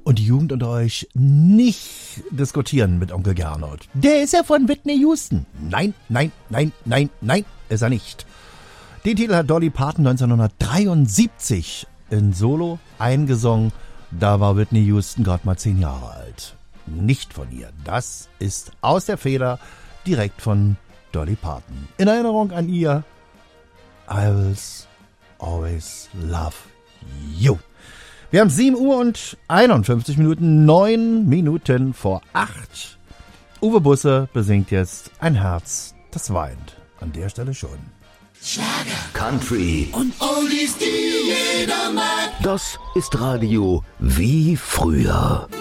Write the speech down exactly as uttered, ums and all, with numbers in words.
und die Jugend unter euch nicht diskutieren mit Onkel Gernot. Der ist ja von Whitney Houston. Nein, nein, nein, nein, nein, ist er nicht. Den Titel hat Dolly Parton neunzehnhundertdreiundsiebzig in Solo eingesungen. Da war Whitney Houston gerade mal zehn Jahre alt. Nicht von ihr. Das ist aus der Feder direkt von Dolly Parton. In Erinnerung an ihr, I will always love you. Wir haben sieben Uhr und einundfünfzig Minuten, neun Minuten vor acht. Uwe Busse besingt jetzt Ein Herz, das weint. An der Stelle schon. Schlager, Country und Oldies, die jeder mag. Das ist Radio wie früher.